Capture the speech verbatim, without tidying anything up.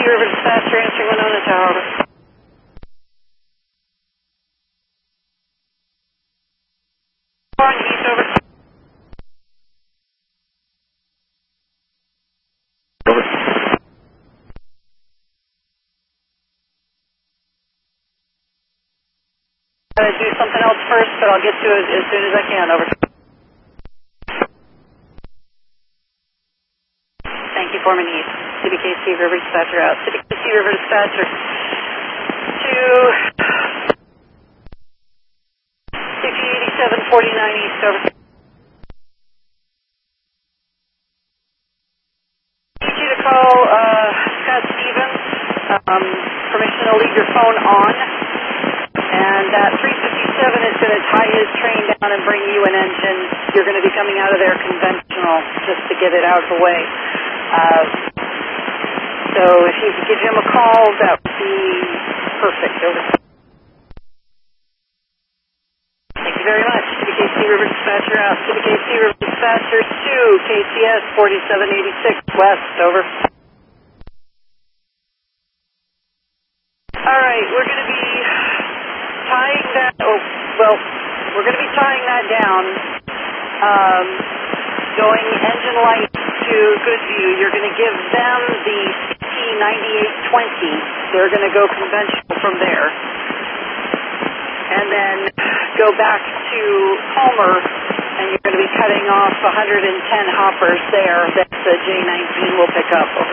River Dispatcher, answering Winona Tower. On East, over. Over. Gotta do something else first, but I'll get to it as soon as I can, over. Thank you, Foreman East. C B K C River Dispatcher out. C B K C River Dispatcher to C P eighty-seven forty-nine East, over. Need you to call uh, Scott Stevens. Um, permission to leave your phone on. And that three fifty-seven is going to tie his train down and bring you an engine. You're going to be coming out of there conventional just to get it out of the way. Uh, so if you could give him a call, that would be perfect. Over. Thank you very much. C B K C River Dispatcher out. C B K C River Dispatcher to K C S forty-seven eighty-six West. Over. All right, we're going to be tying that. Oh, well, we're going to be tying that down. Um, going engine light to Goodview. You're going to give them the C T ninety-eight twenty. They're going to go conventional from there. And then go back to Homer, and you're going to be cutting off one hundred ten hoppers there that the J nineteen will pick up.